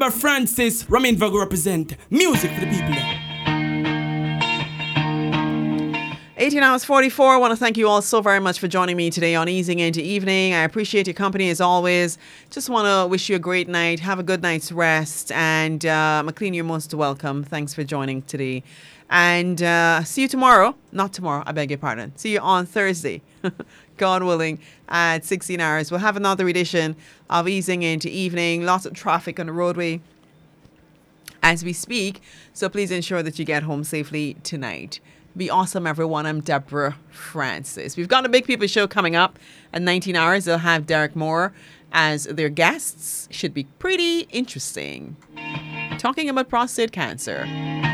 Deborah Francis, Ramin Vago represent. Music for the people. 18 hours 44. I want to thank you all so very much for joining me today on Easing Into Evening. I appreciate your company as always. Just want to wish you a great night. Have a good night's rest. And McLean, you're most welcome. Thanks for joining today. And see you tomorrow. Not tomorrow, I beg your pardon. See you on Thursday, God willing, at 16 hours. We'll have another edition of Easing Into Evening. Lots of traffic on the roadway as we speak. So please ensure that you get home safely tonight. Be awesome, everyone. I'm Deborah Francis. We've got a Big People show coming up at 19 hours. They'll have Derek Moore as their guests. Should be pretty interesting. Talking about prostate cancer.